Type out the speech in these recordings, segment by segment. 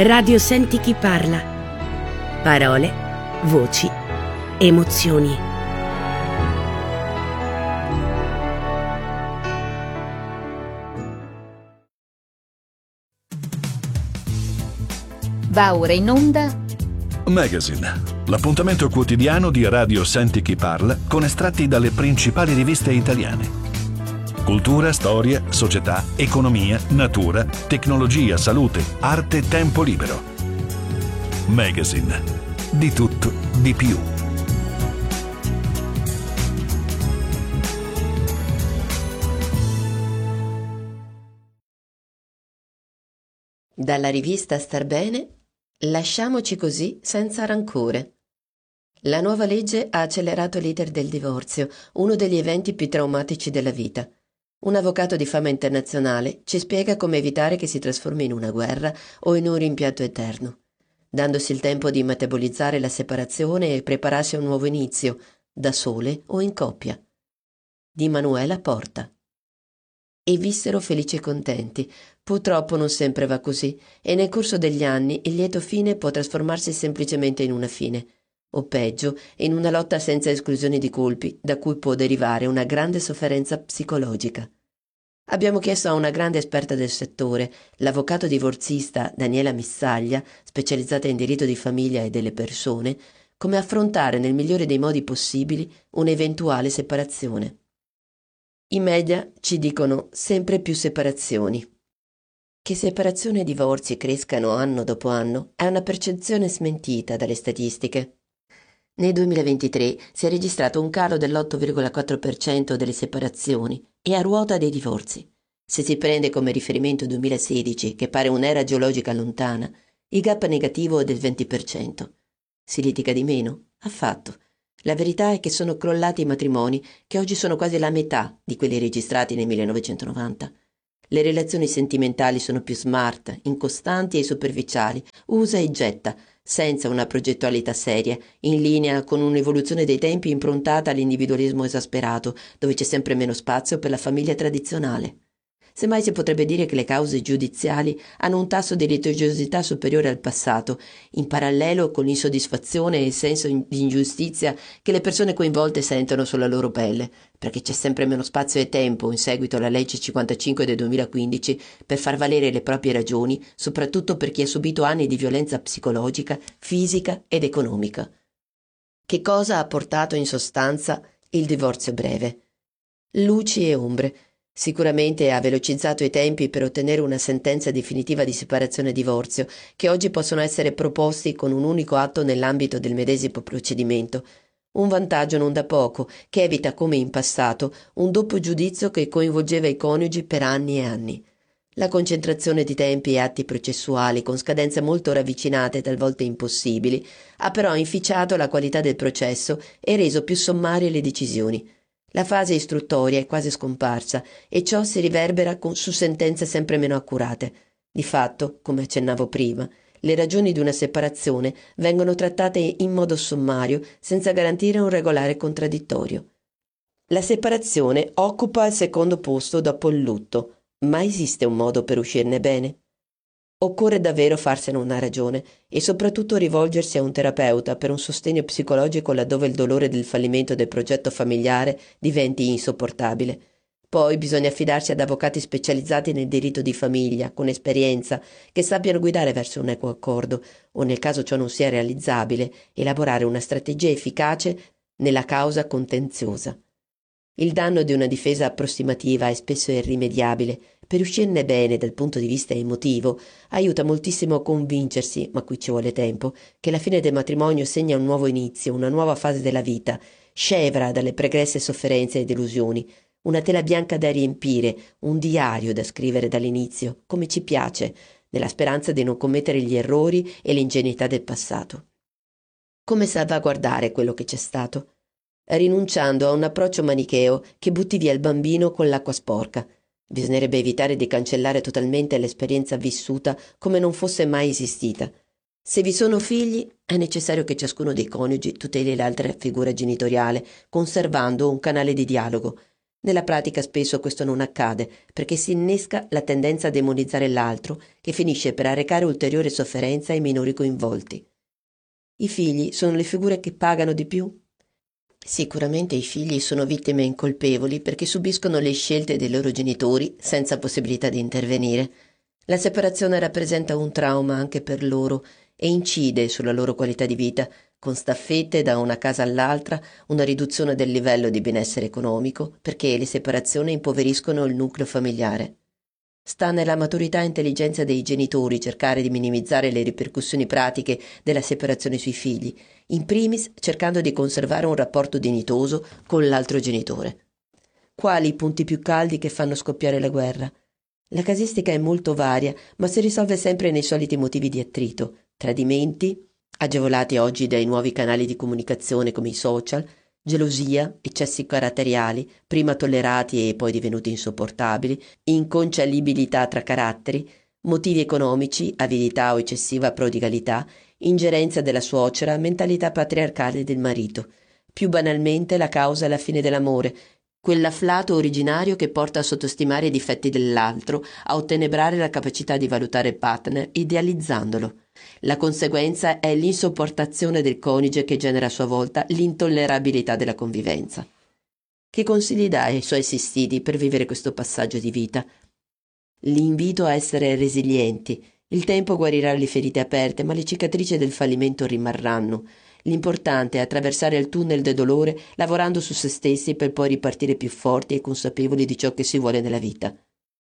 Radio Senti chi parla. Parole, voci, emozioni. Va ora in onda Magazine, l'appuntamento quotidiano di Radio Senti chi parla con estratti dalle principali riviste italiane. Cultura, storia, società, economia, natura, tecnologia, salute, arte, tempo libero. Magazine. Di tutto, di più. Dalla rivista Star Bene, lasciamoci così senza rancore. La nuova legge ha accelerato l'iter del divorzio, uno degli eventi più traumatici della vita. Un avvocato di fama internazionale ci spiega come evitare che si trasformi in una guerra o in un rimpianto eterno, dandosi il tempo di metabolizzare la separazione e prepararsi a un nuovo inizio, da sole o in coppia. Di Manuela Porta. E vissero felici e contenti. Purtroppo non sempre va così, e nel corso degli anni il lieto fine può trasformarsi semplicemente in una fine, o peggio, in una lotta senza esclusione di colpi, da cui può derivare una grande sofferenza psicologica. Abbiamo chiesto a una grande esperta del settore, l'avvocato divorzista Daniela Missaglia, specializzata in diritto di famiglia e delle persone, come affrontare nel migliore dei modi possibili un'eventuale separazione. I media ci dicono sempre più separazioni. Che separazioni e divorzi crescano anno dopo anno è una percezione smentita dalle statistiche. Nel 2023 si è registrato un calo dell'8,4% delle separazioni e a ruota dei divorzi. Se si prende come riferimento il 2016, che pare un'era geologica lontana, il gap negativo è del 20%. Si litiga di meno? Affatto. La verità è che sono crollati i matrimoni che oggi sono quasi la metà di quelli registrati nel 1990. Le relazioni sentimentali sono più smart, incostanti e superficiali, usa e getta, senza una progettualità seria, in linea con un'evoluzione dei tempi improntata all'individualismo esasperato, dove c'è sempre meno spazio per la famiglia tradizionale. Semmai si potrebbe dire che le cause giudiziali hanno un tasso di litigiosità superiore al passato, in parallelo con l'insoddisfazione e il senso di ingiustizia che le persone coinvolte sentono sulla loro pelle, perché c'è sempre meno spazio e tempo, in seguito alla legge 55 del 2015, per far valere le proprie ragioni, soprattutto per chi ha subito anni di violenza psicologica, fisica ed economica. Che cosa ha portato in sostanza il divorzio breve? Luci e ombre. Sicuramente ha velocizzato i tempi per ottenere una sentenza definitiva di separazione e divorzio, che oggi possono essere proposti con un unico atto nell'ambito del medesimo procedimento. Un vantaggio non da poco, che evita, come in passato, un doppio giudizio che coinvolgeva i coniugi per anni e anni. La concentrazione di tempi e atti processuali, con scadenze molto ravvicinate, talvolta impossibili, ha però inficiato la qualità del processo e reso più sommarie le decisioni. La fase istruttoria è quasi scomparsa e ciò si riverbera su sentenze sempre meno accurate. Di fatto, come accennavo prima, le ragioni di una separazione vengono trattate in modo sommario senza garantire un regolare contraddittorio. La separazione occupa il secondo posto dopo il lutto, ma esiste un modo per uscirne bene? Occorre davvero farsene una ragione e soprattutto rivolgersi a un terapeuta per un sostegno psicologico laddove il dolore del fallimento del progetto familiare diventi insopportabile. Poi bisogna affidarsi ad avvocati specializzati nel diritto di famiglia, con esperienza, che sappiano guidare verso un equo accordo o, nel caso ciò non sia realizzabile, elaborare una strategia efficace nella causa contenziosa. Il danno di una difesa approssimativa è spesso irrimediabile. Per uscirne bene dal punto di vista emotivo aiuta moltissimo a convincersi, ma qui ci vuole tempo, che la fine del matrimonio segna un nuovo inizio, una nuova fase della vita, scevra dalle pregresse sofferenze e delusioni, una tela bianca da riempire, un diario da scrivere dall'inizio, come ci piace, nella speranza di non commettere gli errori e l'ingenuità del passato. Come salvaguardare quello che c'è stato? Rinunciando a un approccio manicheo che butti via il bambino con l'acqua sporca. Bisognerebbe evitare di cancellare totalmente l'esperienza vissuta come non fosse mai esistita. Se vi sono figli, è necessario che ciascuno dei coniugi tuteli l'altra figura genitoriale, conservando un canale di dialogo. Nella pratica spesso questo non accade perché si innesca la tendenza a demonizzare l'altro, che finisce per arrecare ulteriore sofferenza ai minori coinvolti. I figli sono le figure che pagano di più? Sicuramente i figli sono vittime incolpevoli perché subiscono le scelte dei loro genitori senza possibilità di intervenire. La separazione rappresenta un trauma anche per loro e incide sulla loro qualità di vita, con staffette da una casa all'altra, una riduzione del livello di benessere economico, perché le separazioni impoveriscono il nucleo familiare. Sta nella maturità e intelligenza dei genitori cercare di minimizzare le ripercussioni pratiche della separazione sui figli, in primis cercando di conservare un rapporto dignitoso con l'altro genitore. Quali i punti più caldi che fanno scoppiare la guerra? La casistica è molto varia, ma si risolve sempre nei soliti motivi di attrito: tradimenti, agevolati oggi dai nuovi canali di comunicazione come i social, gelosia, eccessi caratteriali, prima tollerati e poi divenuti insopportabili, inconciliabilità tra caratteri, motivi economici, avidità o eccessiva prodigalità, ingerenza della suocera, mentalità patriarcale del marito. Più banalmente la causa è la fine dell'amore, quell'afflato originario che porta a sottostimare i difetti dell'altro, a ottenebrare la capacità di valutare il partner idealizzandolo. La conseguenza è l'insopportazione del coniuge che genera a sua volta l'intollerabilità della convivenza. Che consigli dà ai suoi assistiti per vivere questo passaggio di vita? L'invito a essere resilienti. Il tempo guarirà le ferite aperte, ma le cicatrici del fallimento rimarranno. L'importante è attraversare il tunnel del dolore lavorando su se stessi per poi ripartire più forti e consapevoli di ciò che si vuole nella vita.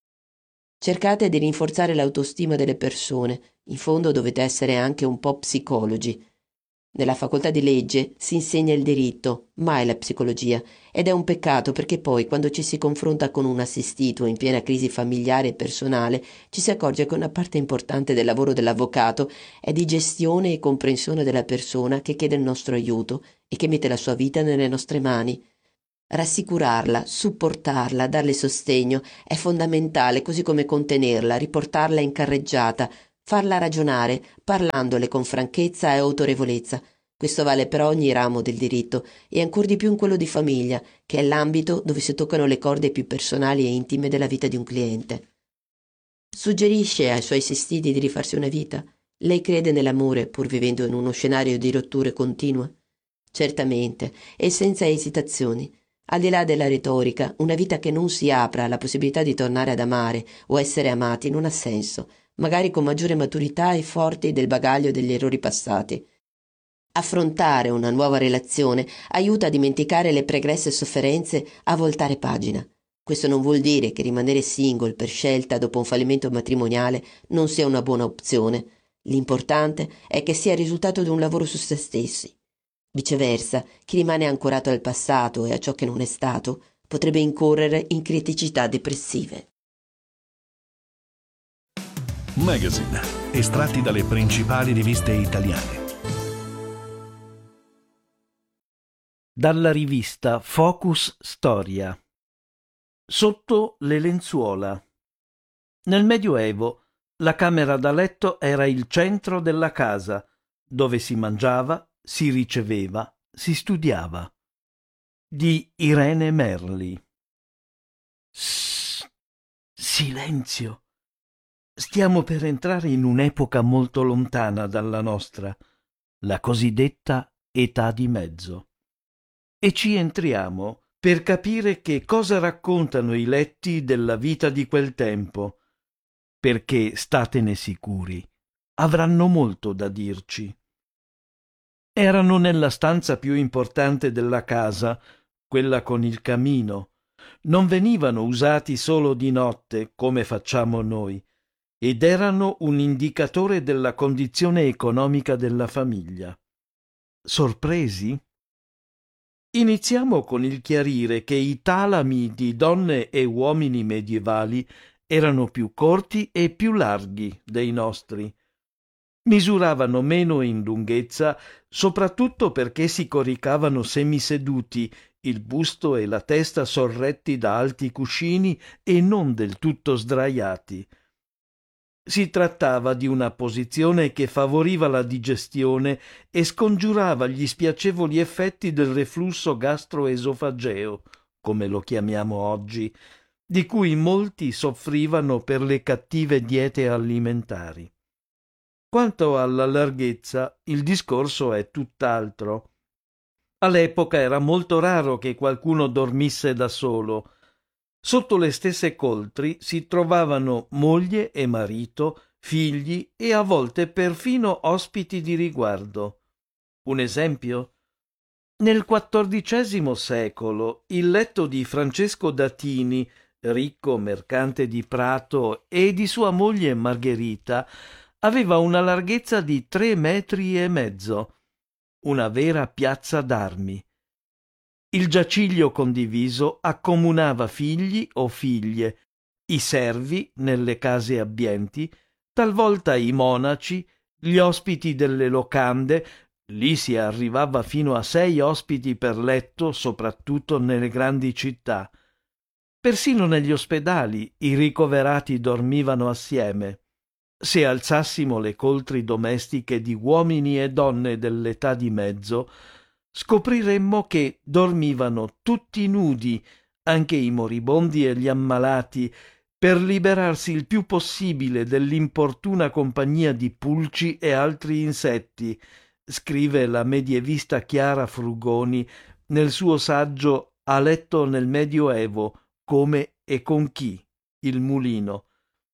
Cercate di rinforzare l'autostima delle persone. In fondo dovete essere anche un po' psicologi. Nella facoltà di legge si insegna il diritto, mai la psicologia, ed è un peccato perché poi quando ci si confronta con un assistito in piena crisi familiare e personale ci si accorge che una parte importante del lavoro dell'avvocato è di gestione e comprensione della persona che chiede il nostro aiuto e che mette la sua vita nelle nostre mani. Rassicurarla, supportarla, darle sostegno è fondamentale, così come contenerla, riportarla in carreggiata, farla ragionare, parlandole con franchezza e autorevolezza. Questo vale per ogni ramo del diritto e ancor di più in quello di famiglia, che è l'ambito dove si toccano le corde più personali e intime della vita di un cliente. Suggerisce ai suoi assistiti di rifarsi una vita? Lei crede nell'amore pur vivendo in uno scenario di rotture continue? Certamente, e senza esitazioni. Al di là della retorica, una vita che non si apra alla possibilità di tornare ad amare o essere amati non ha senso, magari con maggiore maturità e forti del bagaglio degli errori passati. Affrontare una nuova relazione aiuta a dimenticare le pregresse sofferenze, a voltare pagina. Questo non vuol dire che rimanere single per scelta dopo un fallimento matrimoniale non sia una buona opzione. L'importante è che sia il risultato di un lavoro su se stessi. Viceversa, chi rimane ancorato al passato e a ciò che non è stato potrebbe incorrere in criticità depressive. Magazine, estratti dalle principali riviste italiane. Dalla rivista Focus Storia. Sotto le lenzuola. Nel Medioevo la camera da letto era il centro della casa, dove si mangiava, si riceveva, si studiava. Di Irene Merli. Silenzio. Stiamo per entrare in un'epoca molto lontana dalla nostra, la cosiddetta età di mezzo. E ci entriamo per capire che cosa raccontano i letti della vita di quel tempo, perché, statene sicuri, avranno molto da dirci. Erano nella stanza più importante della casa, quella con il camino. Non venivano usati solo di notte, come facciamo noi, ed erano un indicatore della condizione economica della famiglia. Sorpresi? Iniziamo con il chiarire che i talami di donne e uomini medievali erano più corti e più larghi dei nostri. Misuravano meno in lunghezza, soprattutto perché si coricavano semiseduti, il busto e la testa sorretti da alti cuscini e non del tutto sdraiati. Si trattava di una posizione che favoriva la digestione e scongiurava gli spiacevoli effetti del reflusso gastroesofageo, come lo chiamiamo oggi, di cui molti soffrivano per le cattive diete alimentari. Quanto alla larghezza, il discorso è tutt'altro. All'epoca era molto raro che qualcuno dormisse da solo. Sotto le stesse coltri si trovavano moglie e marito, figli e a volte perfino ospiti di riguardo. Un esempio? Nel XIV secolo il letto di Francesco d'Atini, ricco mercante di Prato, e di sua moglie Margherita aveva una larghezza di 3,5 metri, una vera piazza d'armi. Il giaciglio condiviso accomunava figli o figlie, i servi nelle case abbienti, talvolta i monaci, gli ospiti delle locande. Lì si arrivava fino a 6 ospiti per letto, soprattutto nelle grandi città. Persino negli ospedali i ricoverati dormivano assieme. Se alzassimo le coltri domestiche di uomini e donne dell'età di mezzo, scopriremmo che dormivano tutti nudi, anche i moribondi e gli ammalati, per liberarsi il più possibile dell'importuna compagnia di pulci e altri insetti, scrive la medievista Chiara Frugoni nel suo saggio A letto nel Medioevo, come e con chi, il mulino,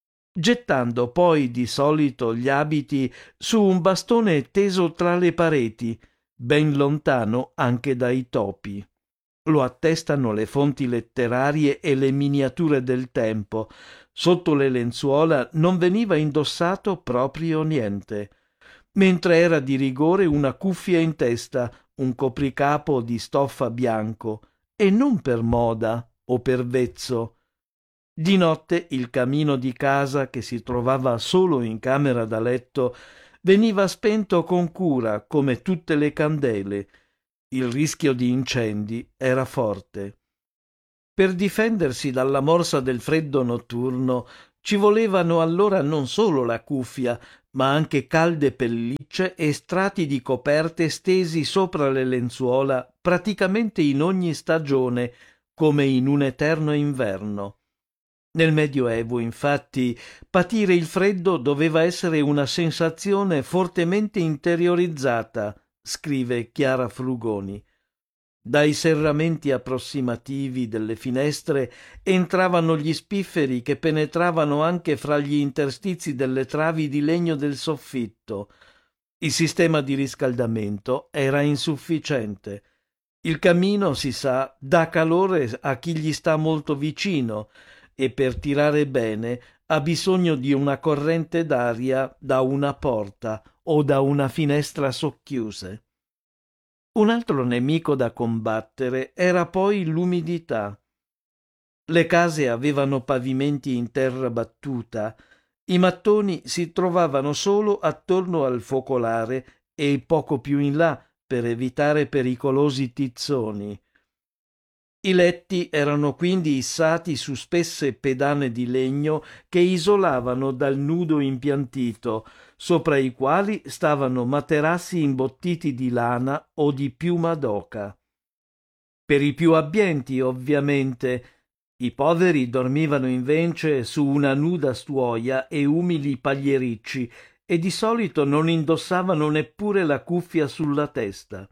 gettando poi di solito gli abiti su un bastone teso tra le pareti, ben lontano anche dai topi. Lo attestano le fonti letterarie e le miniature del tempo. Sotto le lenzuola non veniva indossato proprio niente, mentre era di rigore una cuffia in testa, un copricapo di stoffa bianco, e non per moda o per vezzo. Di notte il camino di casa, che si trovava solo in camera da letto, veniva spento con cura come tutte le candele. Il rischio di incendi era forte. Per difendersi dalla morsa del freddo notturno ci volevano allora non solo la cuffia, ma anche calde pellicce e strati di coperte stesi sopra le lenzuola praticamente in ogni stagione, come in un eterno inverno. Nel Medioevo, infatti, patire il freddo doveva essere una sensazione fortemente interiorizzata, scrive Chiara Frugoni. Dai serramenti approssimativi delle finestre entravano gli spifferi che penetravano anche fra gli interstizi delle travi di legno del soffitto. Il sistema di riscaldamento era insufficiente. Il camino, si sa, dà calore a chi gli sta molto vicino, e per tirare bene ha bisogno di una corrente d'aria da una porta o da una finestra socchiuse. Un altro nemico da combattere era poi l'umidità. Le case avevano pavimenti in terra battuta, i mattoni si trovavano solo attorno al focolare e poco più in là per evitare pericolosi tizzoni. I letti erano quindi issati su spesse pedane di legno che isolavano dal nudo impiantito, sopra i quali stavano materassi imbottiti di lana o di piuma d'oca. Per i più abbienti, ovviamente, i poveri dormivano invece su una nuda stuoia e umili pagliericci e di solito non indossavano neppure la cuffia sulla testa.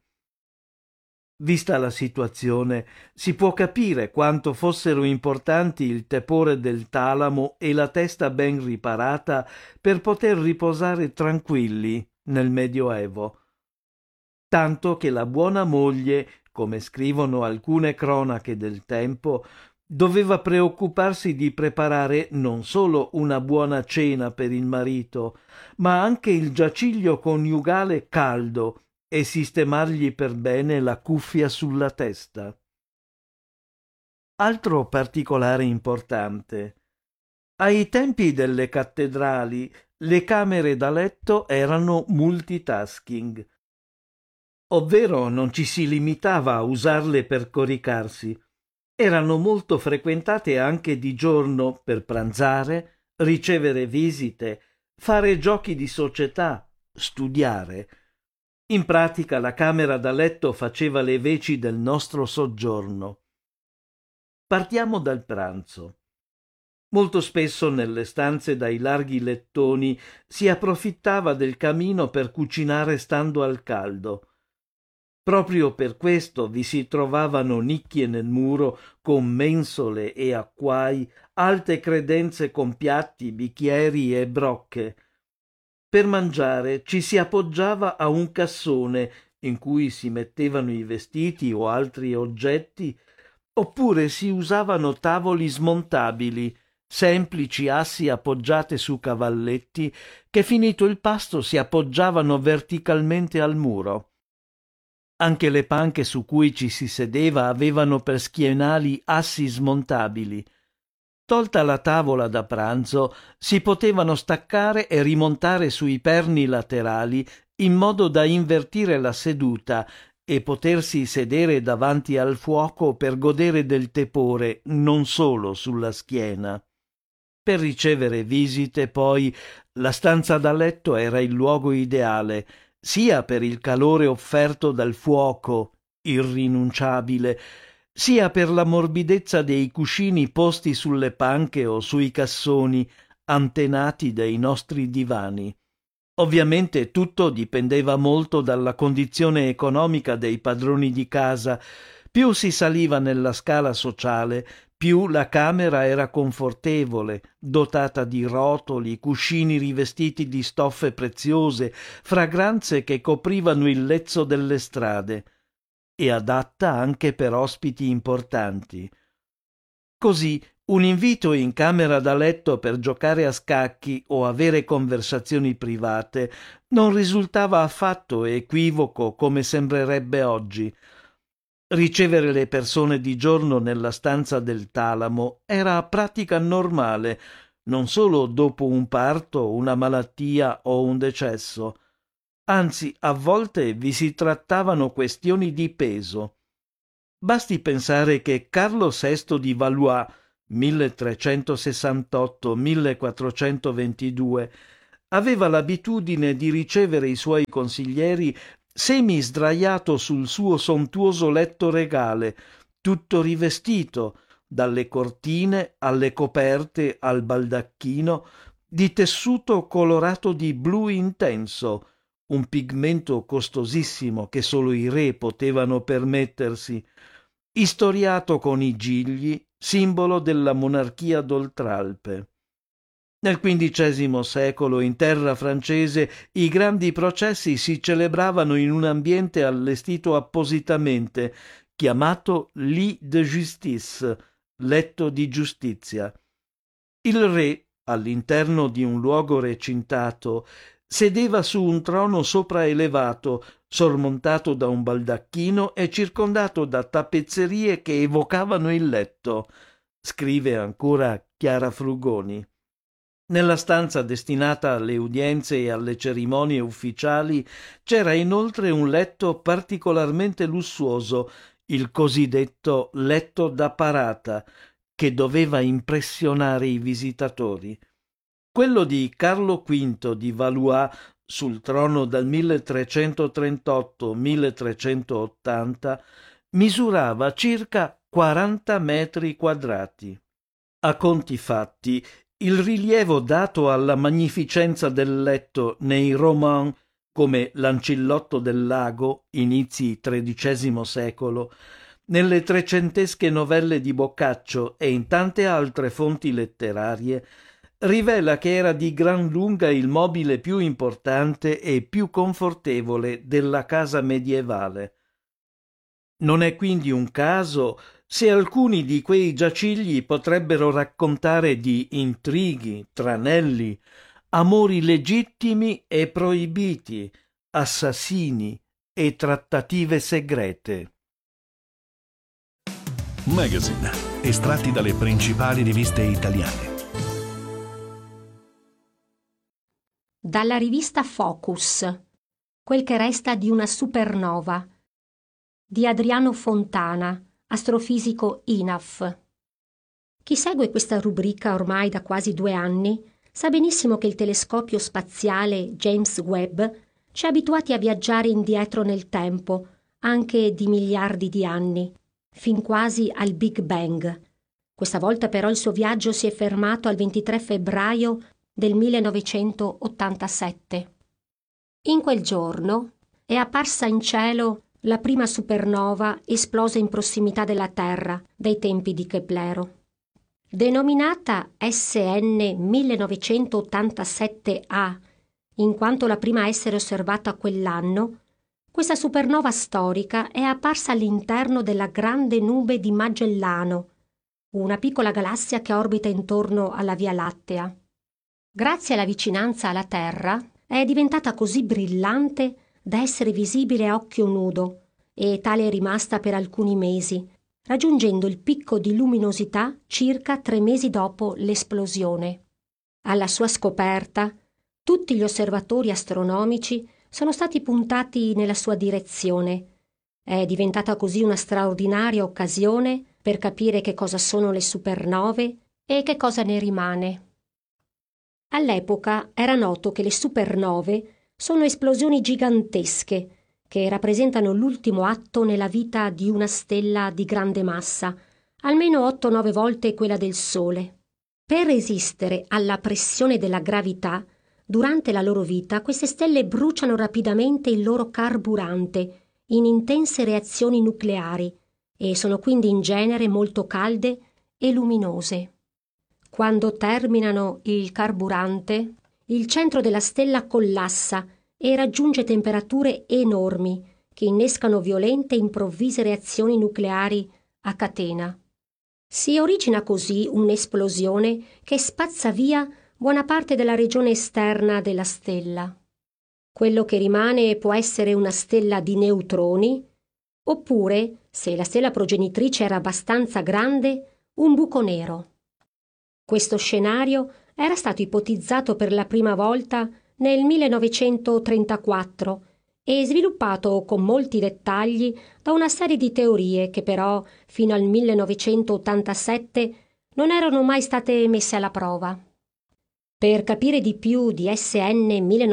Vista la situazione, si può capire quanto fossero importanti il tepore del talamo e la testa ben riparata per poter riposare tranquilli nel Medioevo. Tanto che la buona moglie, come scrivono alcune cronache del tempo, doveva preoccuparsi di preparare non solo una buona cena per il marito, ma anche il giaciglio coniugale caldo e sistemargli per bene la cuffia sulla testa. Altro particolare importante. Ai tempi delle cattedrali le camere da letto erano multitasking, ovvero non ci si limitava a usarle per coricarsi. Erano molto frequentate anche di giorno per pranzare, ricevere visite, fare giochi di società, studiare. In pratica la camera da letto faceva le veci del nostro soggiorno. Partiamo dal pranzo. Molto spesso nelle stanze dai larghi lettoni si approfittava del camino per cucinare stando al caldo. Proprio per questo vi si trovavano nicchie nel muro con mensole e acquai, alte credenze con piatti, bicchieri e brocche. Per mangiare ci si appoggiava a un cassone in cui si mettevano i vestiti o altri oggetti, oppure si usavano tavoli smontabili, semplici assi appoggiate su cavalletti che finito il pasto si appoggiavano verticalmente al muro. Anche le panche su cui ci si sedeva avevano per schienali assi smontabili. Tolta la tavola da pranzo, si potevano staccare e rimontare sui perni laterali in modo da invertire la seduta e potersi sedere davanti al fuoco per godere del tepore non solo sulla schiena. Per ricevere visite, poi, la stanza da letto era il luogo ideale, sia per il calore offerto dal fuoco, irrinunciabile, sia per la morbidezza dei cuscini posti sulle panche o sui cassoni, antenati dai nostri divani. Ovviamente tutto dipendeva molto dalla condizione economica dei padroni di casa. Più si saliva nella scala sociale, più la camera era confortevole, dotata di rotoli, cuscini rivestiti di stoffe preziose, fragranze che coprivano il lezzo delle strade, e adatta anche per ospiti importanti. Così un invito in camera da letto per giocare a scacchi o avere conversazioni private non risultava affatto equivoco come sembrerebbe oggi. Ricevere le persone di giorno nella stanza del talamo era pratica normale, non solo dopo un parto, una malattia o un decesso. Anzi, a volte vi si trattavano questioni di peso. Basti pensare che Carlo VI di Valois, 1368-1422, aveva l'abitudine di ricevere i suoi consiglieri semi sdraiato sul suo sontuoso letto regale, tutto rivestito, dalle cortine alle coperte al baldacchino, di tessuto colorato di blu intenso, un pigmento costosissimo che solo i re potevano permettersi, istoriato con i gigli, simbolo della monarchia d'Oltralpe. Nel XV secolo in terra francese i grandi processi si celebravano in un ambiente allestito appositamente, chiamato lit de justice, letto di giustizia. Il re, all'interno di un luogo recintato, sedeva su un trono sopraelevato, sormontato da un baldacchino e circondato da tappezzerie che evocavano il letto, scrive ancora Chiara Frugoni. Nella stanza destinata alle udienze e alle cerimonie ufficiali c'era inoltre un letto particolarmente lussuoso, il cosiddetto letto da parata, che doveva impressionare i visitatori. Quello di Carlo V di Valois, sul trono dal 1338-1380, misurava circa 40 metri quadrati. A conti fatti, il rilievo dato alla magnificenza del letto nei roman come L'ancillotto del lago, inizi XIII secolo, nelle trecentesche novelle di Boccaccio e in tante altre fonti letterarie, rivela che era di gran lunga il mobile più importante e più confortevole della casa medievale. Non è quindi un caso se alcuni di quei giacigli potrebbero raccontare di intrighi, tranelli, amori legittimi e proibiti, assassini e trattative segrete. Magazine, estratti dalle principali riviste italiane. Dalla rivista Focus, Quel che resta di una supernova, di Adriano Fontana, astrofisico INAF. Chi segue questa rubrica ormai da quasi 2 anni sa benissimo che il telescopio spaziale James Webb ci ha abituati a viaggiare indietro nel tempo, anche di miliardi di anni, fin quasi al Big Bang, Questa volta però il suo viaggio si è fermato al 23 febbraio del 1987. In quel giorno è apparsa in cielo la prima supernova esplosa in prossimità della Terra dai tempi di Keplero. Denominata SN 1987A, in quanto la prima a essere osservata quell'anno, questa supernova storica è apparsa all'interno della Grande Nube di Magellano, una piccola galassia che orbita intorno alla Via Lattea. Grazie alla vicinanza alla Terra è diventata così brillante da essere visibile a occhio nudo, e tale è rimasta per alcuni mesi, raggiungendo il picco di luminosità circa 3 mesi dopo l'esplosione. Alla sua scoperta, tutti gli osservatori astronomici sono stati puntati nella sua direzione. È diventata così una straordinaria occasione per capire che cosa sono le supernove e che cosa ne rimane. All'epoca era noto che le supernove sono esplosioni gigantesche che rappresentano l'ultimo atto nella vita di una stella di grande massa, almeno 8-9 volte quella del Sole. Per resistere alla pressione della gravità, durante la loro vita queste stelle bruciano rapidamente il loro carburante in intense reazioni nucleari e sono quindi in genere molto calde e luminose. Quando terminano il carburante, il centro della stella collassa e raggiunge temperature enormi che innescano violente e improvvise reazioni nucleari a catena. Si origina così un'esplosione che spazza via buona parte della regione esterna della stella. Quello che rimane può essere una stella di neutroni, oppure, se la stella progenitrice era abbastanza grande, un buco nero. Questo scenario era stato ipotizzato per la prima volta nel 1934 e sviluppato con molti dettagli da una serie di teorie che però fino al 1987 non erano mai state messe alla prova. Per capire di più di SN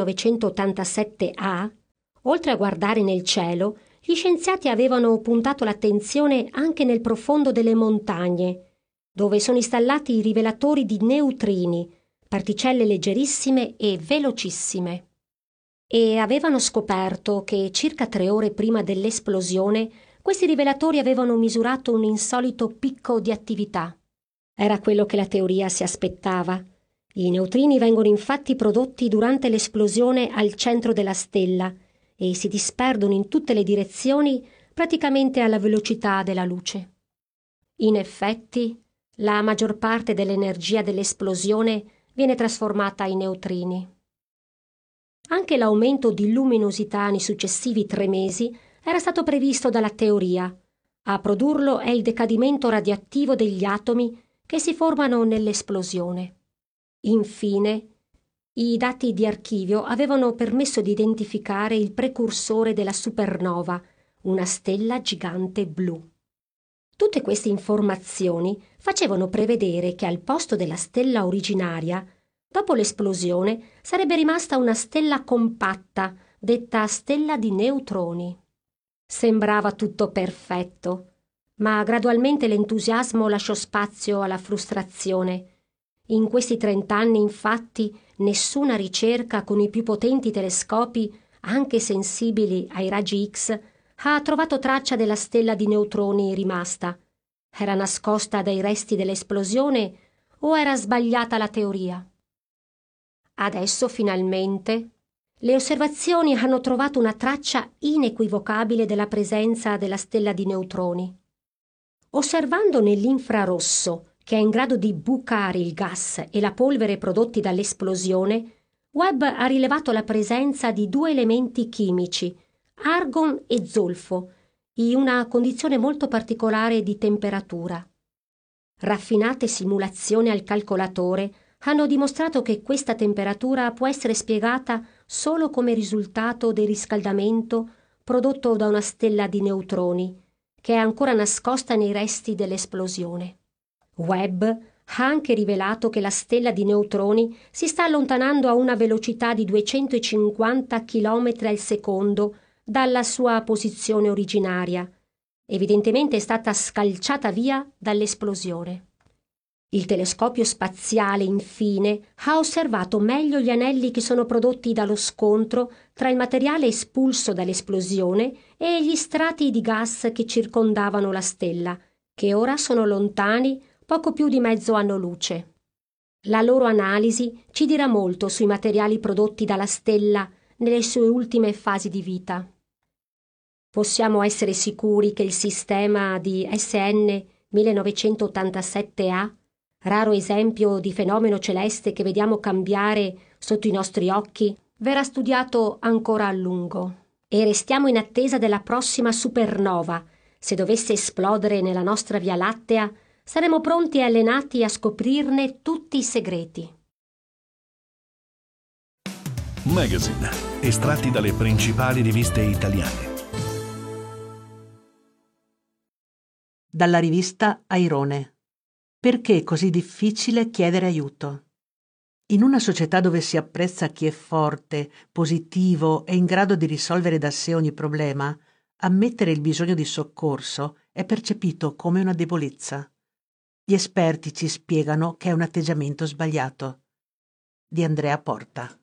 1987A, oltre a guardare nel cielo, gli scienziati avevano puntato l'attenzione anche nel profondo delle montagne, dove sono installati i rivelatori di neutrini, particelle leggerissime e velocissime. E avevano scoperto che circa 3 ore prima dell'esplosione questi rivelatori avevano misurato un insolito picco di attività. Era quello che la teoria si aspettava. I neutrini vengono infatti prodotti durante l'esplosione al centro della stella e si disperdono in tutte le direzioni praticamente alla velocità della luce. In effetti, la maggior parte dell'energia dell'esplosione viene trasformata in neutrini. Anche l'aumento di luminosità nei successivi 3 mesi era stato previsto dalla teoria. A produrlo è il decadimento radioattivo degli atomi che si formano nell'esplosione. Infine, i dati di archivio avevano permesso di identificare il precursore della supernova, una stella gigante blu. Tutte queste informazioni facevano prevedere che al posto della stella originaria, dopo l'esplosione, sarebbe rimasta una stella compatta, detta stella di neutroni. Sembrava tutto perfetto, ma gradualmente l'entusiasmo lasciò spazio alla frustrazione. In questi 30 anni, infatti, nessuna ricerca con i più potenti telescopi, anche sensibili ai raggi X, ha trovato traccia della stella di neutroni rimasta. Era nascosta dai resti dell'esplosione o era sbagliata la teoria? Adesso, finalmente, le osservazioni hanno trovato una traccia inequivocabile della presenza della stella di neutroni. Osservando nell'infrarosso, che è in grado di bucare il gas e la polvere prodotti dall'esplosione, Webb ha rilevato la presenza di 2 elementi chimici, argon e zolfo, in una condizione molto particolare di temperatura. Raffinate simulazioni al calcolatore hanno dimostrato che questa temperatura può essere spiegata solo come risultato del riscaldamento prodotto da una stella di neutroni, che è ancora nascosta nei resti dell'esplosione. Webb ha anche rivelato che la stella di neutroni si sta allontanando a una velocità di 250 km al secondo dalla sua posizione originaria. Evidentemente è stata scalciata via dall'esplosione. Il telescopio spaziale, infine, ha osservato meglio gli anelli che sono prodotti dallo scontro tra il materiale espulso dall'esplosione e gli strati di gas che circondavano la stella, che ora sono lontani poco più di mezzo anno luce. La loro analisi ci dirà molto sui materiali prodotti dalla stella nelle sue ultime fasi di vita. Possiamo essere sicuri che il sistema di SN 1987A, raro esempio di fenomeno celeste che vediamo cambiare sotto i nostri occhi, verrà studiato ancora a lungo. E restiamo in attesa della prossima supernova. Se dovesse esplodere nella nostra Via Lattea, saremo pronti e allenati a scoprirne tutti i segreti. Magazine, estratti dalle principali riviste italiane. Dalla rivista Airone. Perché è così difficile chiedere aiuto? In una società dove si apprezza chi è forte, positivo e in grado di risolvere da sé ogni problema, ammettere il bisogno di soccorso è percepito come una debolezza. Gli esperti ci spiegano che è un atteggiamento sbagliato. Di Andrea Porta.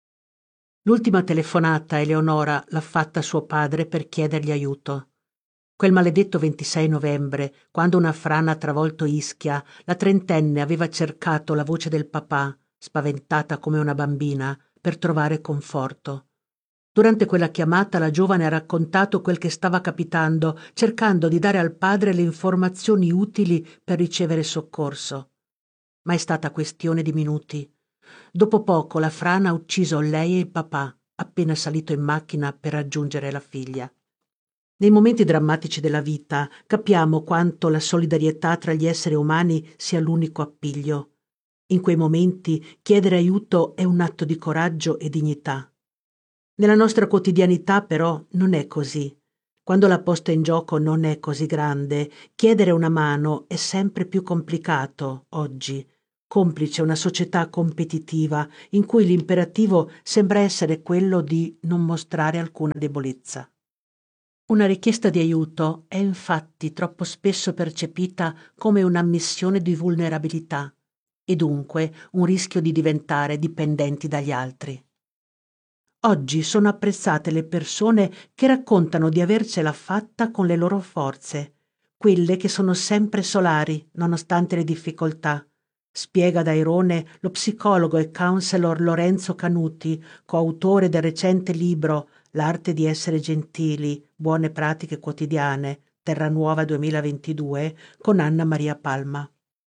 L'ultima telefonata Eleonora l'ha fatta a suo padre per chiedergli aiuto. Quel maledetto 26 novembre, quando una frana ha travolto Ischia, la trentenne aveva cercato la voce del papà, spaventata come una bambina, per trovare conforto. Durante quella chiamata la giovane ha raccontato quel che stava capitando, cercando di dare al padre le informazioni utili per ricevere soccorso. Ma è stata questione di minuti. Dopo poco la frana ha ucciso lei e il papà, appena salito in macchina per raggiungere la figlia. Nei momenti drammatici della vita capiamo quanto la solidarietà tra gli esseri umani sia l'unico appiglio. In quei momenti chiedere aiuto è un atto di coraggio e dignità. Nella nostra quotidianità però non è così. Quando la posta in gioco non è così grande, chiedere una mano è sempre più complicato oggi, complice una società competitiva in cui l'imperativo sembra essere quello di non mostrare alcuna debolezza. Una richiesta di aiuto è infatti troppo spesso percepita come un'ammissione di vulnerabilità e dunque un rischio di diventare dipendenti dagli altri. Oggi sono apprezzate le persone che raccontano di avercela fatta con le loro forze, quelle che sono sempre solari nonostante le difficoltà. Spiega ad Airone lo psicologo e counselor Lorenzo Canuti, coautore del recente libro L'arte di essere gentili, buone pratiche quotidiane, Terranuova 2022, con Anna Maria Palma.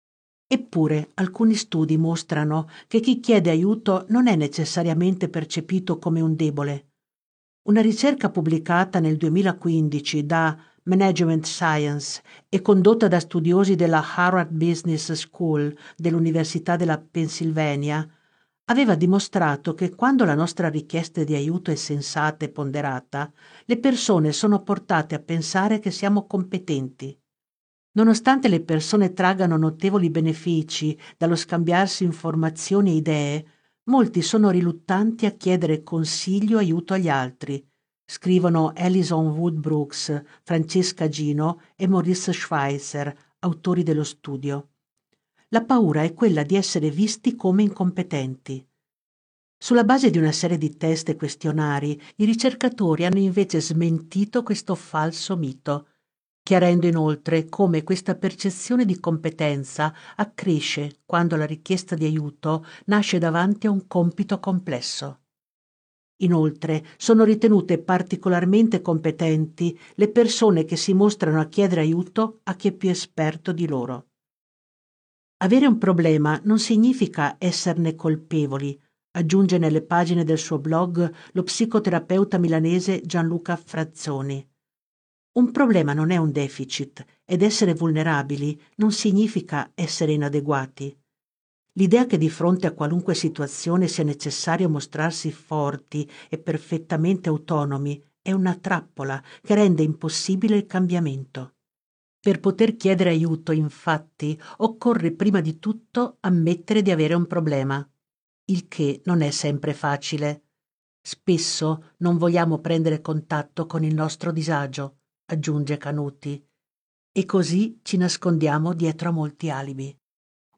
Eppure alcuni studi mostrano che chi chiede aiuto non è necessariamente percepito come un debole. Una ricerca pubblicata nel 2015 da Management Science e condotta da studiosi della Harvard Business School dell'Università della Pennsylvania aveva dimostrato che quando la nostra richiesta di aiuto è sensata e ponderata, le persone sono portate a pensare che siamo competenti. Nonostante le persone traggano notevoli benefici dallo scambiarsi informazioni e idee, molti sono riluttanti a chiedere consiglio e aiuto agli altri, scrivono Alison Wood-Brooks, Francesca Gino e Maurice Schweizer, autori dello studio. La paura è quella di essere visti come incompetenti. Sulla base di una serie di test e questionari, i ricercatori hanno invece smentito questo falso mito, chiarendo inoltre come questa percezione di competenza accresce quando la richiesta di aiuto nasce davanti a un compito complesso. Inoltre sono ritenute particolarmente competenti le persone che si mostrano a chiedere aiuto a chi è più esperto di loro. Avere un problema non significa esserne colpevoli, aggiunge nelle pagine del suo blog lo psicoterapeuta milanese Gianluca Frazzoni. Un problema non è un deficit ed essere vulnerabili non significa essere inadeguati. L'idea che di fronte a qualunque situazione sia necessario mostrarsi forti e perfettamente autonomi è una trappola che rende impossibile il cambiamento. Per poter chiedere aiuto, infatti, occorre prima di tutto ammettere di avere un problema, il che non è sempre facile. Spesso non vogliamo prendere contatto con il nostro disagio, aggiunge Canuti, e così ci nascondiamo dietro a molti alibi.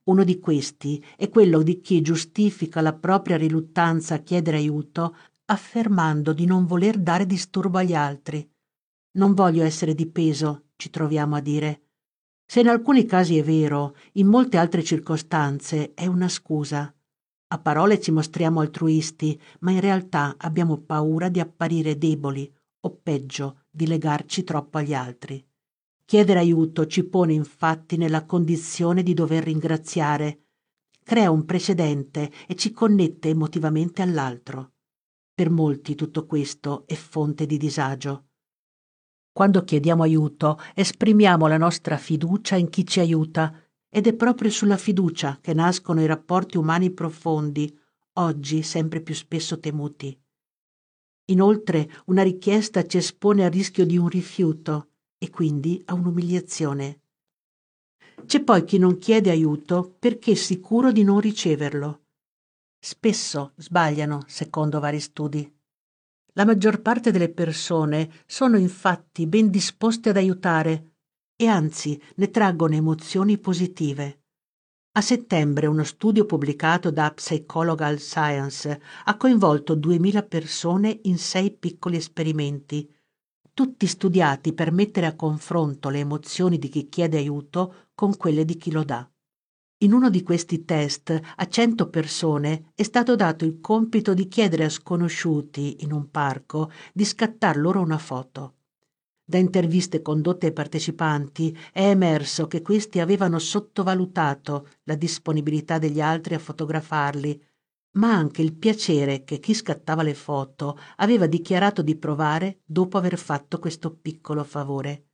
Uno di questi è quello di chi giustifica la propria riluttanza a chiedere aiuto affermando di non voler dare disturbo agli altri. Non voglio essere di peso, ci troviamo a dire. Se in alcuni casi è vero, in molte altre circostanze è una scusa. A parole ci mostriamo altruisti, ma in realtà abbiamo paura di apparire deboli o peggio, di legarci troppo agli altri. Chiedere aiuto ci pone infatti nella condizione di dover ringraziare, crea un precedente e ci connette emotivamente all'altro. Per molti tutto questo è fonte di disagio. Quando chiediamo aiuto, esprimiamo la nostra fiducia in chi ci aiuta ed è proprio sulla fiducia che nascono i rapporti umani profondi, oggi sempre più spesso temuti. Inoltre, una richiesta ci espone al rischio di un rifiuto e quindi a un'umiliazione. C'è poi chi non chiede aiuto perché è sicuro di non riceverlo. Spesso sbagliano, secondo vari studi. La maggior parte delle persone sono infatti ben disposte ad aiutare e anzi ne traggono emozioni positive. A settembre uno studio pubblicato da Psychological Science ha coinvolto 2000 persone in 6 piccoli esperimenti, tutti studiati per mettere a confronto le emozioni di chi chiede aiuto con quelle di chi lo dà. In uno di questi test a 100 persone è stato dato il compito di chiedere a sconosciuti in un parco di scattar loro una foto. Da interviste condotte ai partecipanti è emerso che questi avevano sottovalutato la disponibilità degli altri a fotografarli, ma anche il piacere che chi scattava le foto aveva dichiarato di provare dopo aver fatto questo piccolo favore.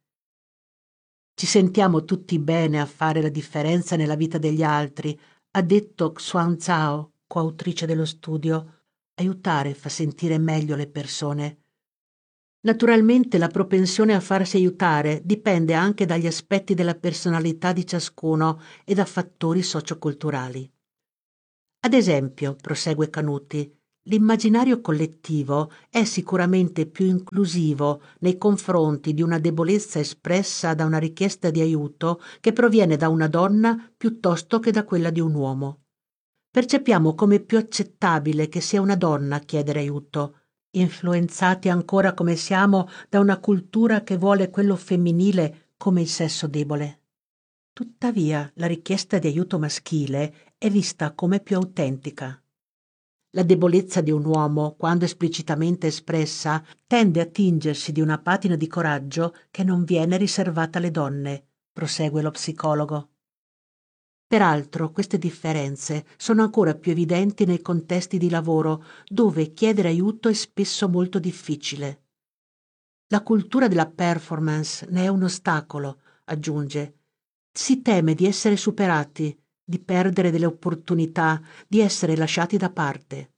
Ci sentiamo tutti bene a fare la differenza nella vita degli altri, ha detto Xuan Zhao, coautrice dello studio. Aiutare fa sentire meglio le persone. Naturalmente la propensione a farsi aiutare dipende anche dagli aspetti della personalità di ciascuno e da fattori socioculturali. Ad esempio, prosegue Canuti, l'immaginario collettivo è sicuramente più inclusivo nei confronti di una debolezza espressa da una richiesta di aiuto che proviene da una donna piuttosto che da quella di un uomo. Percepiamo come più accettabile che sia una donna a chiedere aiuto, influenzati ancora come siamo da una cultura che vuole quello femminile come il sesso debole. Tuttavia, la richiesta di aiuto maschile è vista come più autentica. La debolezza di un uomo, quando esplicitamente espressa, tende a tingersi di una patina di coraggio che non viene riservata alle donne, prosegue lo psicologo. Peraltro, queste differenze sono ancora più evidenti nei contesti di lavoro, dove chiedere aiuto è spesso molto difficile. La cultura della performance ne è un ostacolo, aggiunge. Si teme di essere superati, di perdere delle opportunità, di essere lasciati da parte.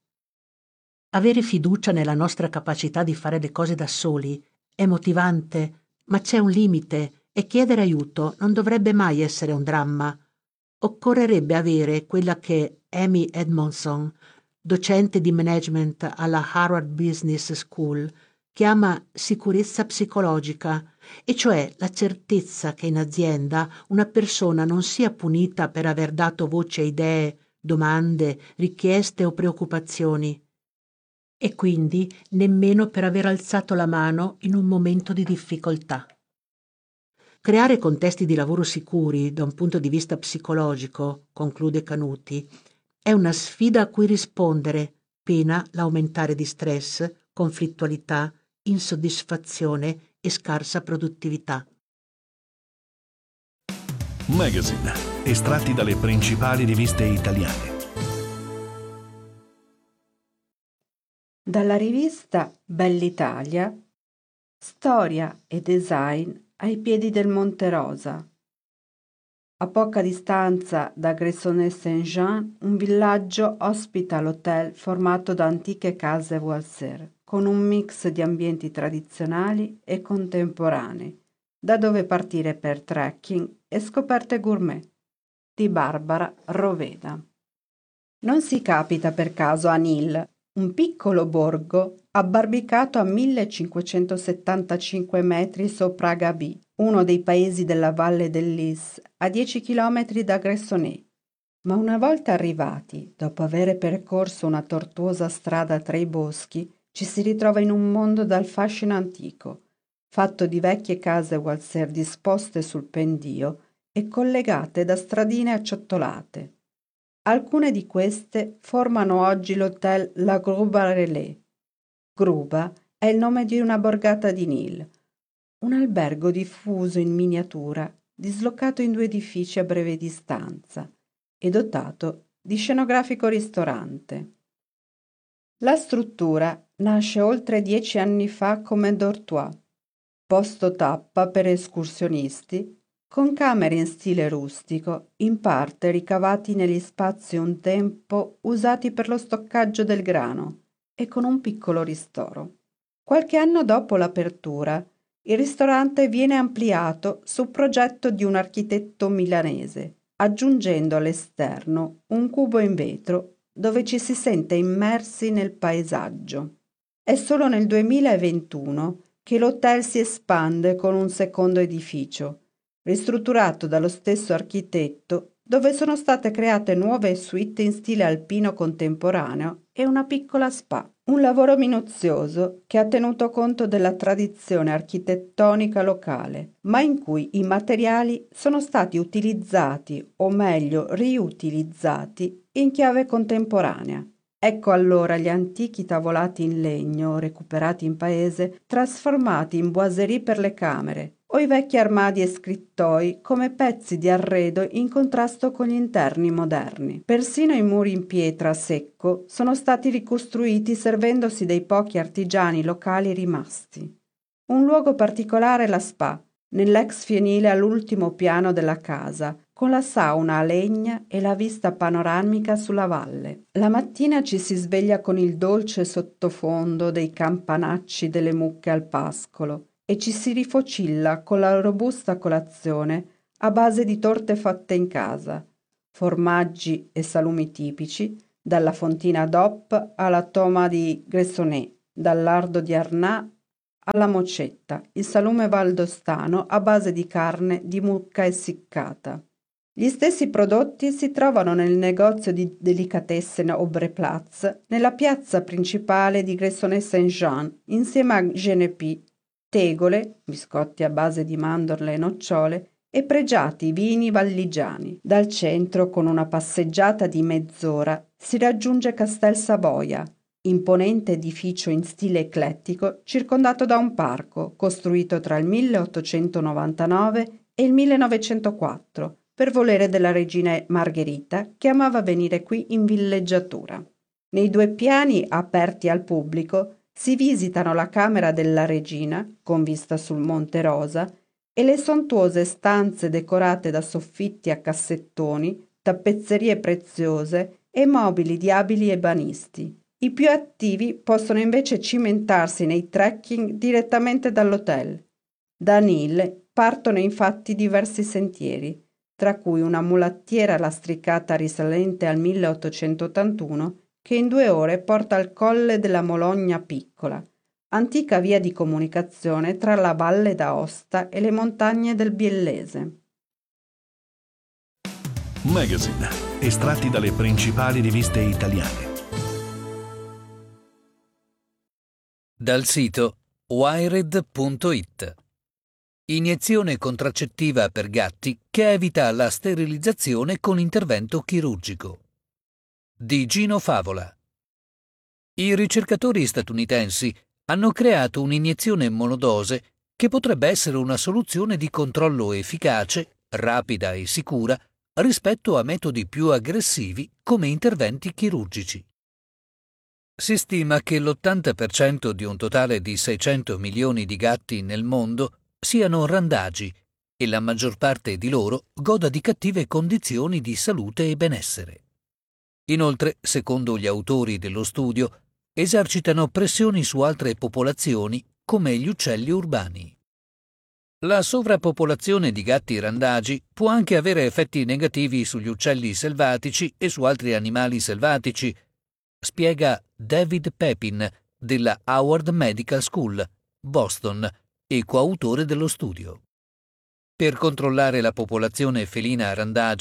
Avere fiducia nella nostra capacità di fare le cose da soli è motivante, ma c'è un limite e chiedere aiuto non dovrebbe mai essere un dramma. Occorrerebbe avere quella che Amy Edmondson, docente di management alla Harvard Business School, chiama sicurezza psicologica, e cioè la certezza che in azienda una persona non sia punita per aver dato voce a idee, domande, richieste o preoccupazioni, e quindi nemmeno per aver alzato la mano in un momento di difficoltà. Creare contesti di lavoro sicuri da un punto di vista psicologico, conclude Canuti, è una sfida a cui rispondere, pena l'aumentare di stress, conflittualità, insoddisfazione e scarsa produttività. Magazine, estratti dalle principali riviste italiane. Dalla rivista Bell'Italia, storia e design ai piedi del Monte Rosa. A poca distanza da Gressoney-Saint-Jean, un villaggio ospita l'hotel formato da antiche case Walser, con un mix di ambienti tradizionali e contemporanei, da dove partire per trekking e scoperte gourmet, di Barbara Roveda. Non si capita per caso a Nil, un piccolo borgo abbarbicato a 1575 metri sopra Gaby, uno dei paesi della valle dell'Is, a 10 km da Gressoney. Ma una volta arrivati, dopo aver percorso una tortuosa strada tra i boschi, ci si ritrova in un mondo dal fascino antico, fatto di vecchie case walser disposte sul pendio e collegate da stradine acciottolate. Alcune di queste formano oggi l'hotel La Gruba Relais. Gruba è il nome di una borgata di Nîmes, un albergo diffuso in miniatura, dislocato in 2 edifici a breve distanza e dotato di scenografico ristorante. La struttura nasce oltre 10 anni fa come dortoir, posto tappa per escursionisti, con camere in stile rustico, in parte ricavati negli spazi un tempo usati per lo stoccaggio del grano e con un piccolo ristoro. Qualche anno dopo l'apertura, il ristorante viene ampliato su progetto di un architetto milanese, aggiungendo all'esterno un cubo in vetro dove ci si sente immersi nel paesaggio. È solo nel 2021 che l'hotel si espande con un secondo edificio, ristrutturato dallo stesso architetto, dove sono state create nuove suite in stile alpino contemporaneo e una piccola spa. Un lavoro minuzioso che ha tenuto conto della tradizione architettonica locale, ma in cui i materiali sono stati utilizzati, o meglio riutilizzati, in chiave contemporanea. Ecco allora gli antichi tavolati in legno, recuperati in paese, trasformati in boiserie per le camere, o i vecchi armadi e scrittoi come pezzi di arredo in contrasto con gli interni moderni. Persino i muri in pietra a secco sono stati ricostruiti servendosi dei pochi artigiani locali rimasti. Un luogo particolare è la spa, nell'ex fienile all'ultimo piano della casa, con la sauna a legna e la vista panoramica sulla valle. La mattina ci si sveglia con il dolce sottofondo dei campanacci delle mucche al pascolo e ci si rifocilla con la robusta colazione a base di torte fatte in casa, formaggi e salumi tipici, dalla fontina d'Opp alla toma di Gressoney, dal lardo di Arnà alla mocetta, il salume valdostano a base di carne di mucca essiccata. Gli stessi prodotti si trovano nel negozio di delicatessen Aubry-Platz, nella piazza principale di Gressoney-Saint-Jean, insieme a Genepi, tegole, biscotti a base di mandorle e nocciole, e pregiati vini valligiani. Dal centro, con una passeggiata di mezz'ora, si raggiunge Castel Savoia, imponente edificio in stile eclettico circondato da un parco costruito tra il 1899 e il 1904 per volere della regina Margherita, che amava venire qui in villeggiatura. Nei 2 piani aperti al pubblico si visitano la camera della regina, con vista sul Monte Rosa, e le sontuose stanze decorate da soffitti a cassettoni, tappezzerie preziose e mobili di abili ebanisti. I più attivi possono invece cimentarsi nei trekking direttamente dall'hotel. Da Nîmes partono infatti diversi sentieri, tra cui una mulattiera lastricata risalente al 1881 che in 2 ore porta al Colle della Mologna Piccola, antica via di comunicazione tra la Valle d'Aosta e le montagne del Biellese. Magazine, estratti dalle principali riviste italiane. Dal sito wired.it. Iniezione contraccettiva per gatti che evita la sterilizzazione con intervento chirurgico. Di Gino Favola. I ricercatori statunitensi hanno creato un'iniezione monodose che potrebbe essere una soluzione di controllo efficace, rapida e sicura rispetto a metodi più aggressivi come interventi chirurgici. Si stima che l'80% di un totale di 600 milioni di gatti nel mondo siano randagi e la maggior parte di loro goda di cattive condizioni di salute e benessere. Inoltre, secondo gli autori dello studio, esercitano pressioni su altre popolazioni come gli uccelli urbani. La sovrappopolazione di gatti randagi può anche avere effetti negativi sugli uccelli selvatici e su altri animali selvatici, spiega David Pepin della Howard Medical School, Boston, e coautore dello studio. Per controllare la popolazione felina randagia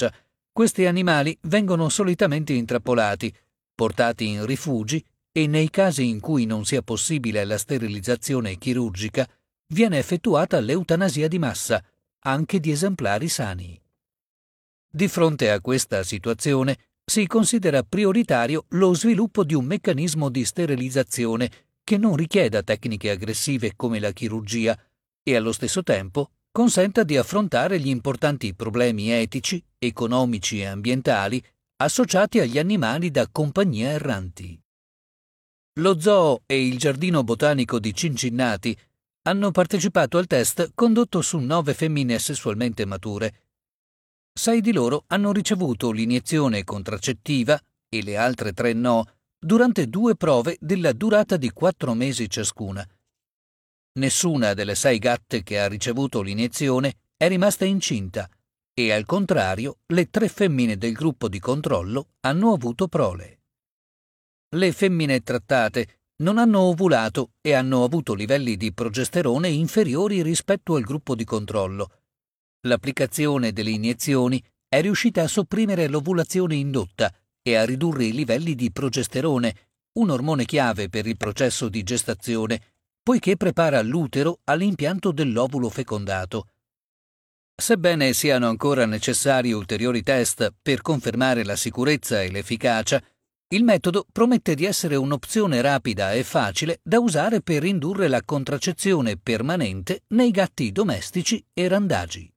Questi animali vengono solitamente intrappolati, portati in rifugi e nei casi in cui non sia possibile la sterilizzazione chirurgica, viene effettuata l'eutanasia di massa, anche di esemplari sani. Di fronte a questa situazione si considera prioritario lo sviluppo di un meccanismo di sterilizzazione che non richieda tecniche aggressive come la chirurgia e allo stesso tempo consenta di affrontare gli importanti problemi etici, economici e ambientali associati agli animali da compagnia erranti. Lo zoo e il giardino botanico di Cincinnati hanno partecipato al test condotto su 9 femmine sessualmente mature. 6 di loro hanno ricevuto l'iniezione contraccettiva e le altre 3 no durante 2 prove della durata di 4 mesi ciascuna. Nessuna delle 6 gatte che ha ricevuto l'iniezione è rimasta incinta e, al contrario, le 3 femmine del gruppo di controllo hanno avuto prole. Le femmine trattate non hanno ovulato e hanno avuto livelli di progesterone inferiori rispetto al gruppo di controllo. L'applicazione delle iniezioni è riuscita a sopprimere l'ovulazione indotta e a ridurre i livelli di progesterone, un ormone chiave per il processo di gestazione, poiché prepara l'utero all'impianto dell'ovulo fecondato. Sebbene siano ancora necessari ulteriori test per confermare la sicurezza e l'efficacia, il metodo promette di essere un'opzione rapida e facile da usare per indurre la contraccezione permanente nei gatti domestici e randagi.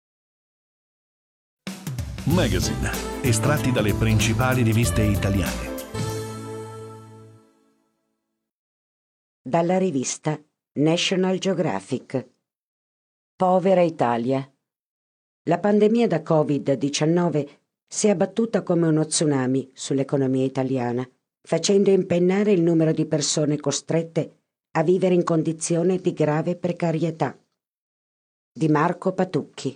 Magazine, estratti dalle principali riviste italiane. Dalla rivista National Geographic. Povera Italia. La pandemia da Covid-19 si è abbattuta come uno tsunami sull'economia italiana, facendo impennare il numero di persone costrette a vivere in condizioni di grave precarietà. Di Marco Patucchi.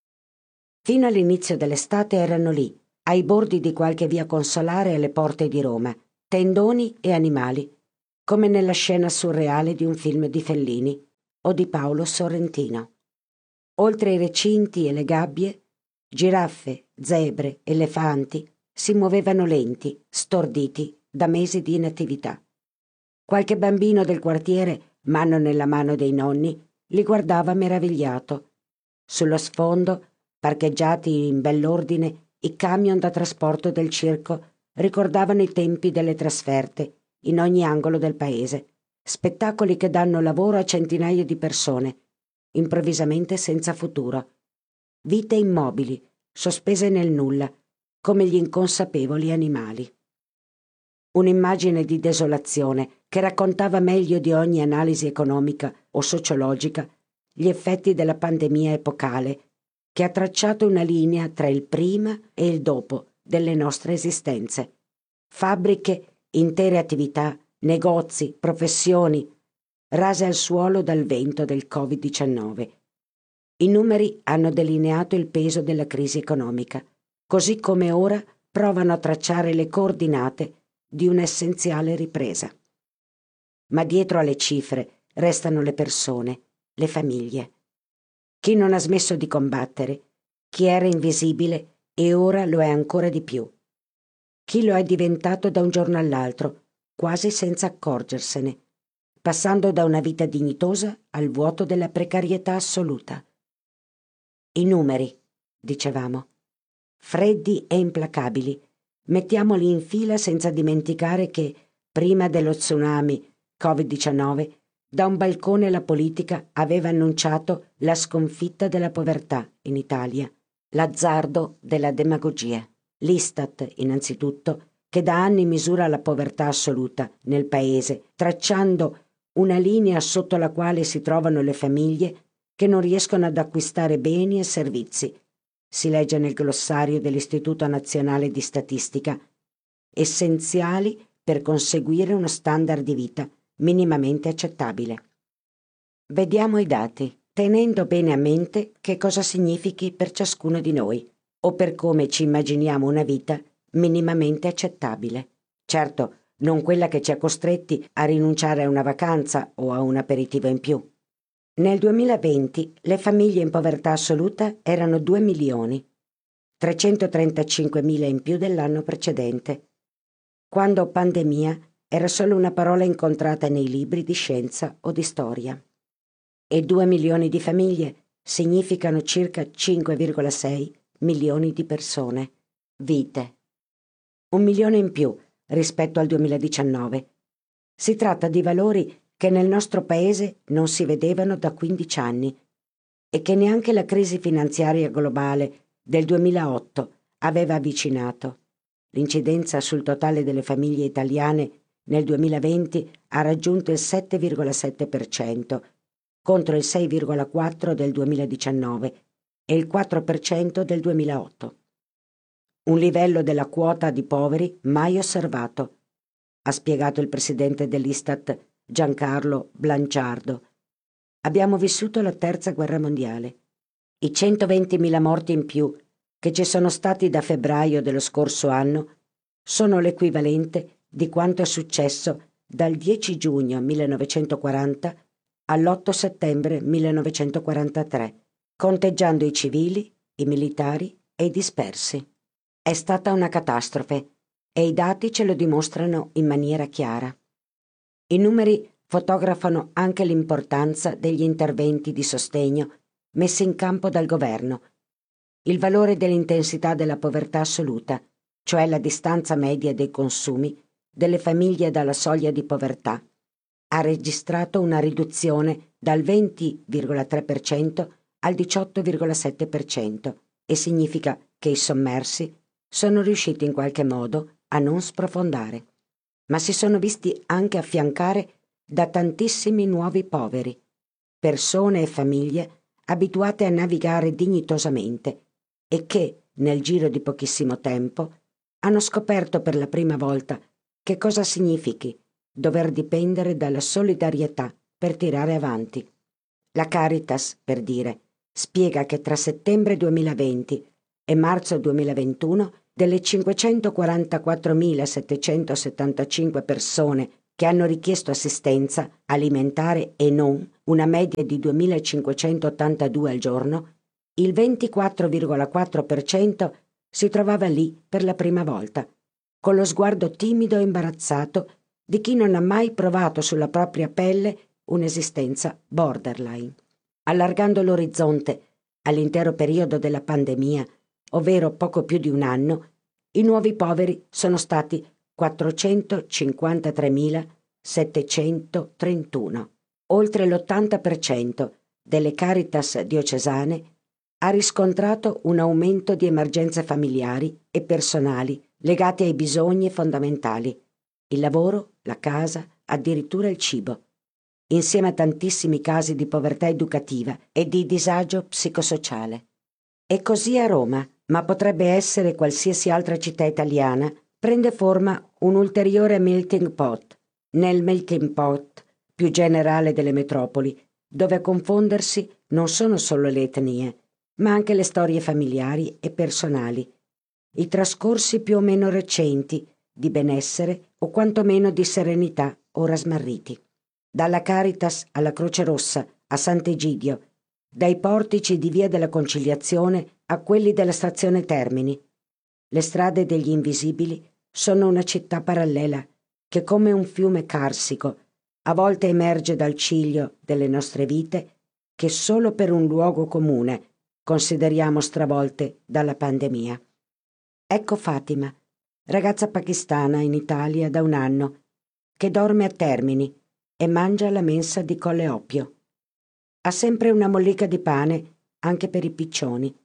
Fino all'inizio dell'estate erano lì, ai bordi di qualche via Consolare alle porte di Roma, tendoni e animali, come nella scena surreale di un film di Fellini o di Paolo Sorrentino. Oltre i recinti e le gabbie, giraffe, zebre, elefanti si muovevano lenti, storditi da mesi di inattività. Qualche bambino del quartiere, mano nella mano dei nonni, li guardava meravigliato. Sullo sfondo, parcheggiati in bell'ordine, i camion da trasporto del circo ricordavano i tempi delle trasferte in ogni angolo del paese, spettacoli che danno lavoro a centinaia di persone, improvvisamente senza futuro. Vite immobili, sospese nel nulla, come gli inconsapevoli animali. Un'immagine di desolazione che raccontava meglio di ogni analisi economica o sociologica gli effetti della pandemia epocale che ha tracciato una linea tra il prima e il dopo delle nostre esistenze. Fabbriche, intere attività, negozi, professioni, rase al suolo dal vento del Covid-19. I numeri hanno delineato il peso della crisi economica, così come ora provano a tracciare le coordinate di un'essenziale ripresa. Ma dietro alle cifre restano le persone, le famiglie. Chi non ha smesso di combattere, chi era invisibile e ora lo è ancora di più. Chi lo è diventato da un giorno all'altro, quasi senza accorgersene, passando da una vita dignitosa al vuoto della precarietà assoluta. I numeri, dicevamo, freddi e implacabili, mettiamoli in fila senza dimenticare che, prima dello tsunami Covid-19, da un balcone la politica aveva annunciato la sconfitta della povertà in Italia, l'azzardo della demagogia. L'Istat, innanzitutto, che da anni misura la povertà assoluta nel paese, tracciando una linea sotto la quale si trovano le famiglie che non riescono ad acquistare beni e servizi, si legge nel glossario dell'Istituto Nazionale di Statistica, essenziali per conseguire uno standard di vita minimamente accettabile. Vediamo i dati, tenendo bene a mente che cosa significhi per ciascuno di noi, o per come ci immaginiamo una vita minimamente accettabile. Certo, non quella che ci ha costretti a rinunciare a una vacanza o a un aperitivo in più. Nel 2020 le famiglie in povertà assoluta erano 2 milioni. 335.000 in più dell'anno precedente, quando pandemia era solo una parola incontrata nei libri di scienza o di storia. E 2 milioni di famiglie significano circa 5,6 milioni di persone, vite. 1 milione in più rispetto al 2019. Si tratta di valori che nel nostro paese non si vedevano da 15 anni e che neanche la crisi finanziaria globale del 2008 aveva avvicinato. L'incidenza sul totale delle famiglie italiane nel 2020 ha raggiunto il 7,7% contro il 6,4% del 2019 e il 4% del 2008. Un livello della quota di poveri mai osservato, ha spiegato il presidente dell'Istat Giancarlo Blanciardo. Abbiamo vissuto la terza guerra mondiale. I 120.000 morti in più che ci sono stati da febbraio dello scorso anno sono l'equivalente di quanto è successo dal 10 giugno 1940 all'8 settembre 1943, conteggiando i civili, i militari e i dispersi. È stata una catastrofe e i dati ce lo dimostrano in maniera chiara. I numeri fotografano anche l'importanza degli interventi di sostegno messi in campo dal governo. Il valore dell'intensità della povertà assoluta, cioè la distanza media dei consumi delle famiglie dalla soglia di povertà, ha registrato una riduzione dal 20,3% al 18,7% e significa che i sommersi sono riusciti in qualche modo a non sprofondare, ma si sono visti anche affiancare da tantissimi nuovi poveri, persone e famiglie abituate a navigare dignitosamente e che, nel giro di pochissimo tempo, hanno scoperto per la prima volta che cosa significhi dover dipendere dalla solidarietà per tirare avanti. La Caritas, per dire, spiega che tra settembre 2020 e marzo 2021 delle 544.775 persone che hanno richiesto assistenza alimentare e non, una media di 2.582 al giorno, il 24,4% si trovava lì per la prima volta, con lo sguardo timido e imbarazzato di chi non ha mai provato sulla propria pelle un'esistenza borderline. Allargando l'orizzonte all'intero periodo della pandemia, ovvero poco più di un anno, i nuovi poveri sono stati 453.731. Oltre l'80% delle Caritas diocesane ha riscontrato un aumento di emergenze familiari e personali legate ai bisogni fondamentali: il lavoro, la casa, addirittura il cibo, insieme a tantissimi casi di povertà educativa e di disagio psicosociale. E così a Roma, ma potrebbe essere qualsiasi altra città italiana, prende forma un ulteriore melting pot, nel melting pot più generale delle metropoli, dove a confondersi non sono solo le etnie, ma anche le storie familiari e personali, i trascorsi più o meno recenti di benessere o quantomeno di serenità ora smarriti. Dalla Caritas alla Croce Rossa, a Sant'Egidio, dai portici di Via della Conciliazione a quelli della stazione Termini. Le strade degli invisibili sono una città parallela che, come un fiume carsico, a volte emerge dal ciglio delle nostre vite che solo per un luogo comune consideriamo stravolte dalla pandemia. Ecco Fatima, ragazza pakistana in Italia da un anno, che dorme a Termini e mangia alla mensa di Colle Oppio. Ha sempre una mollica di pane anche per i piccioni.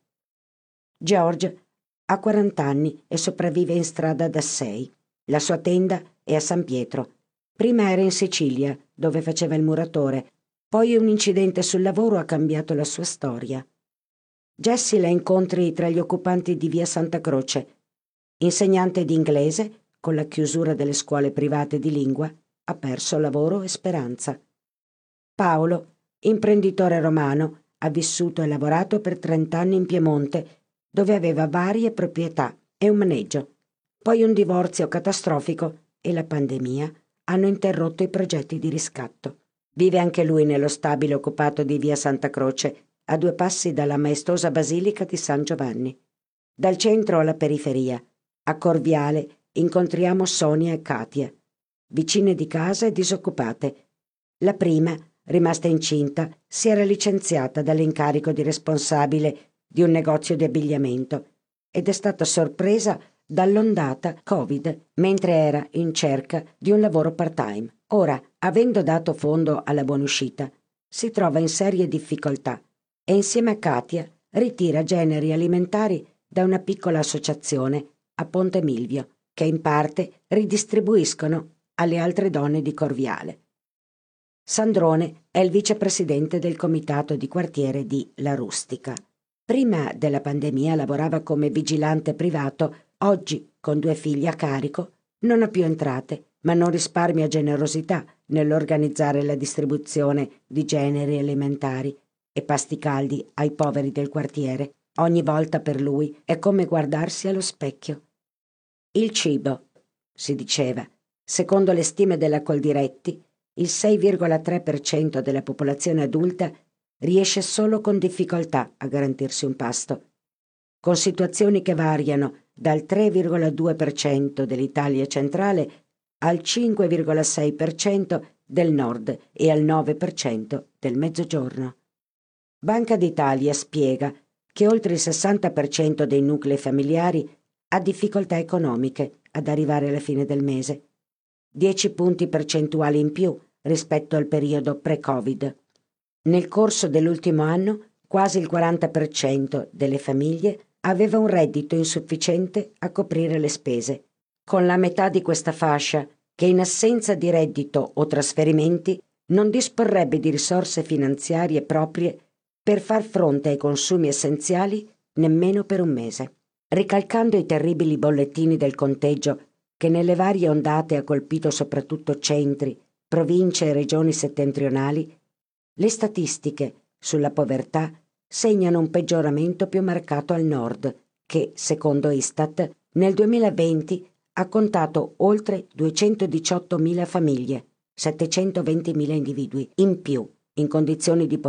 George ha 40 anni e sopravvive in strada da 6. La sua tenda è a San Pietro. Prima era in Sicilia, dove faceva il muratore, poi un incidente sul lavoro ha cambiato la sua storia. Jessie la incontri tra gli occupanti di via Santa Croce. Insegnante di inglese, con la chiusura delle scuole private di lingua, ha perso lavoro e speranza. Paolo, imprenditore romano, ha vissuto e lavorato per 30 anni in Piemonte, dove aveva varie proprietà e un maneggio. Poi un divorzio catastrofico e la pandemia hanno interrotto i progetti di riscatto. Vive anche lui nello stabile occupato di via Santa Croce, a 2 passi dalla maestosa basilica di San Giovanni. Dal centro alla periferia, a Corviale, incontriamo Sonia e Katia, vicine di casa e disoccupate. La prima, rimasta incinta, si era licenziata dall'incarico di responsabile di un negozio di abbigliamento ed è stata sorpresa dall'ondata Covid mentre era in cerca di un lavoro part-time. Ora, avendo dato fondo alla buonuscita, si trova in serie difficoltà e insieme a Katia ritira generi alimentari da una piccola associazione a Ponte Milvio, che in parte ridistribuiscono alle altre donne di Corviale. Sandrone è il vicepresidente del comitato di quartiere di La Rustica. Prima della pandemia lavorava come vigilante privato, oggi, con 2 figli a carico, non ha più entrate, ma non risparmia generosità nell'organizzare la distribuzione di generi alimentari e pasti caldi ai poveri del quartiere. Ogni volta per lui è come guardarsi allo specchio. Il cibo, si diceva, secondo le stime della Coldiretti, il 6,3% della popolazione adulta riesce solo con difficoltà a garantirsi un pasto, con situazioni che variano dal 3,2% dell'Italia centrale al 5,6% del nord e al 9% del mezzogiorno. Banca d'Italia spiega che oltre il 60% dei nuclei familiari ha difficoltà economiche ad arrivare alla fine del mese, 10 punti percentuali in più rispetto al periodo pre-Covid. Nel corso dell'ultimo anno quasi il 40% delle famiglie aveva un reddito insufficiente a coprire le spese, con la metà di questa fascia che in assenza di reddito o trasferimenti non disporrebbe di risorse finanziarie proprie per far fronte ai consumi essenziali nemmeno per un mese. Ricalcando i terribili bollettini del conteggio che nelle varie ondate ha colpito soprattutto centri, province e regioni settentrionali, le statistiche sulla povertà segnano un peggioramento più marcato al nord, che, secondo Istat, nel 2020 ha contato oltre 218.000 famiglie, 720.000 individui in più in condizioni di